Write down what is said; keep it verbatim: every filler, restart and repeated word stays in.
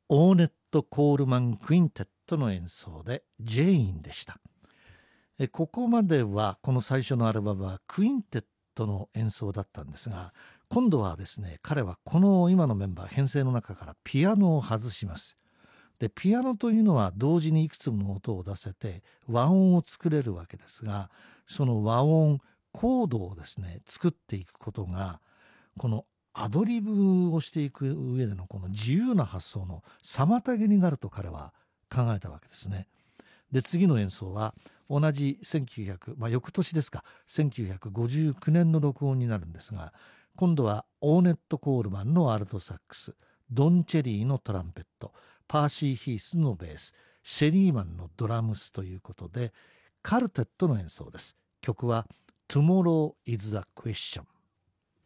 オーネット・コールマン・クインテットの演奏でジェインでした。えここまではこの最初のアルバムはクインテットの演奏だったんですが、今度はですね、彼はこの今のメンバー編成の中からピアノを外します。でピアノというのは同時にいくつもの音を出せて和音を作れるわけですが、その和音コードをですね作っていくことが、このアドリブをしていく上でのこの自由な発想の妨げになると彼は考えたわけですね。で次の演奏は同じせんきゅうひゃく、まあ、翌年ですか、せんきゅうひゃくごじゅうきゅうねんの録音になるんですが、今度はオーネット・コールマンのアルトサックス、ドン・チェリーのトランペット、パーシー・ヒースのベース、シェリーマンのドラムスということでカルテットの演奏です。曲は Tomorrow is a Question。